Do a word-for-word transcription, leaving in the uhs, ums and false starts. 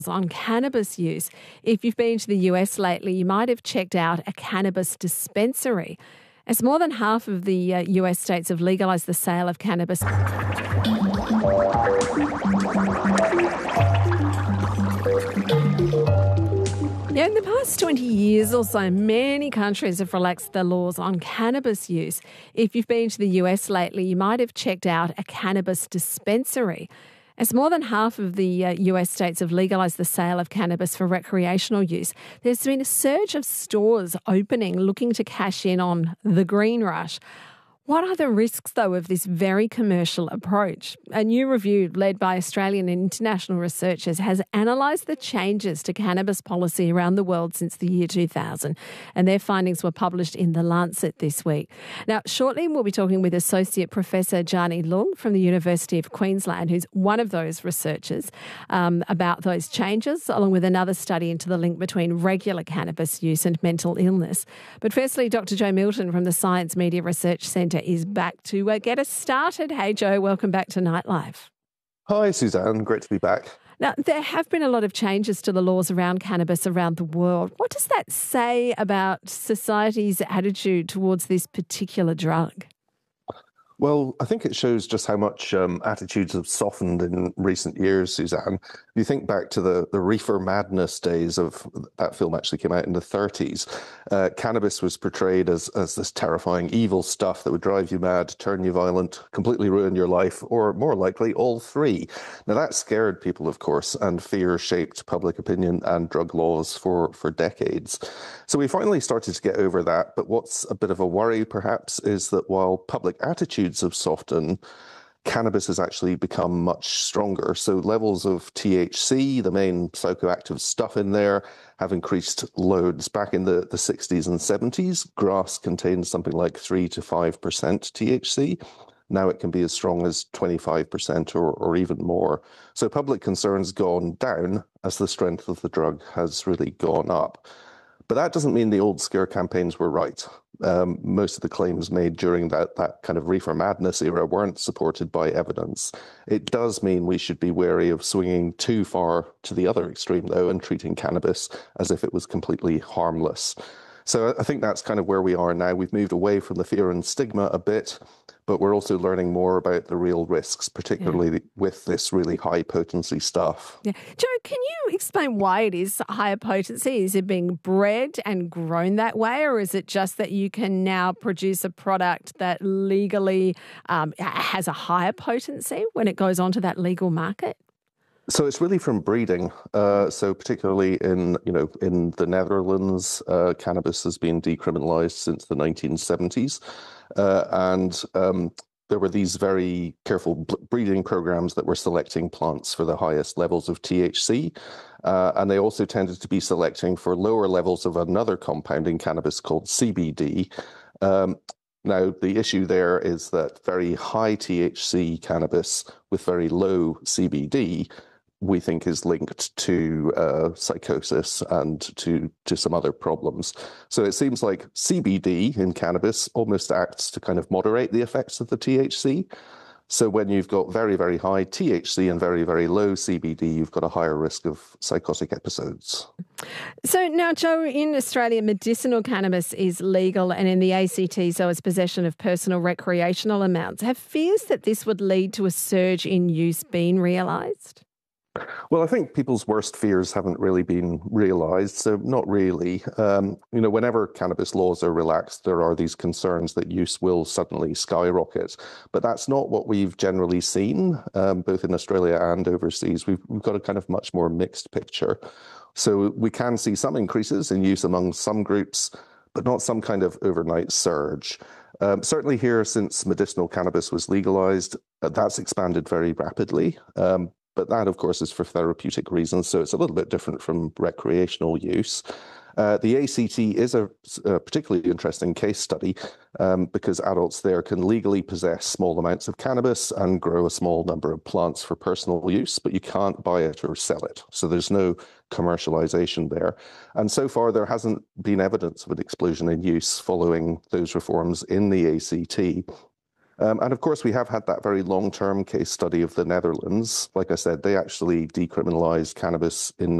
On cannabis use. If you've been to the U S lately, you might have checked out a cannabis dispensary, as more than half of the uh, U S states have legalised the sale of cannabis. Yeah, in the past twenty years or so, many countries have relaxed the laws on cannabis use. If you've been to the U S lately, you might have checked out a cannabis dispensary, as more than half of the uh, U S states have legalised the sale of cannabis for recreational use. There's been a surge of stores opening, looking to cash in on the green rush. What are the risks, though, of this very commercial approach? A new review led by Australian and international researchers has analysed the changes to cannabis policy around the world since the year two thousand, and their findings were published in The Lancet this week. Now, shortly we'll be talking with Associate Professor Jani Leung from the University of Queensland, who's one of those researchers, um, about those changes, along with another study into the link between regular cannabis use and mental illness. But firstly, Doctor Joe Milton from the Science Media Research Centre is back to uh, get us started. Hey, Joe, welcome back to Nightlife. Hi, Suzanne. Great to be back. Now, there have been a lot of changes to the laws around cannabis around the world. What does that say about society's attitude towards this particular drug? Well, I think it shows just how much um, attitudes have softened in recent years, Suzanne. If you think back to the, the reefer madness days of that film actually came out in the thirties, uh, cannabis was portrayed as, as this terrifying evil stuff that would drive you mad, turn you violent, completely ruin your life, or more likely, all three. Now, that scared people, of course, and fear shaped public opinion and drug laws for, for decades. So we finally started to get over that, but what's a bit of a worry, perhaps, is that while public attitudes have softened, cannabis has actually become much stronger. So levels of T H C, the main psychoactive stuff in there, have increased loads. Back in the, the sixties and seventies, grass contained something like three to five percent T H C. Now it can be as strong as twenty-five percent or, or even more. So public concern's gone down as the strength of the drug has really gone up. But that doesn't mean the old scare campaigns were right. Um, most of the claims made during that, that kind of reefer madness era weren't supported by evidence. It does mean we should be wary of swinging too far to the other extreme, though, and treating cannabis as if it was completely harmless. So I think that's kind of where we are now. We've moved away from the fear and stigma a bit, but we're also learning more about the real risks, particularly yeah. with this really high potency stuff. Yeah. Joe, can you explain why it is higher potency? Is it being bred and grown that way, or is it just that you can now produce a product that legally um, has a higher potency when it goes onto that legal market? So it's really from breeding. Uh, so particularly in, you know, in the Netherlands, uh, cannabis has been decriminalized since the nineteen seventies. Uh, and um, there were these very careful breeding programs that were selecting plants for the highest levels of T H C. Uh, and they also tended to be selecting for lower levels of another compound in cannabis called C B D. Um, Now, the issue there is that very high T H C cannabis with very low C B D, we think, is linked to uh, psychosis and to, to some other problems. So it seems like C B D in cannabis almost acts to kind of moderate the effects of the T H C. So when you've got very, very high T H C and very, very low C B D, you've got a higher risk of psychotic episodes. So now, Joe, in Australia, medicinal cannabis is legal, and in the A C T, so it's possession of personal recreational amounts. Have fears that this would lead to a surge in use been realised? Well, I think people's worst fears haven't really been realised, so not really. Um, you know, whenever cannabis laws are relaxed, there are these concerns that use will suddenly skyrocket. But that's not what we've generally seen, um, both in Australia and overseas. We've, we've got a kind of much more mixed picture. So we can see some increases in use among some groups, but not some kind of overnight surge. Um, certainly here, since medicinal cannabis was legalised, uh, that's expanded very rapidly. Um, But that, of course, is for therapeutic reasons, so it's a little bit different from recreational use. Uh, the A C T is a, a particularly interesting case study um, because adults there can legally possess small amounts of cannabis and grow a small number of plants for personal use, but you can't buy it or sell it. So there's no commercialization there. And so far, there hasn't been evidence of an explosion in use following those reforms in the A C T. Um, and of course, we have had that very long-term case study of the Netherlands. Like I said, they actually decriminalized cannabis in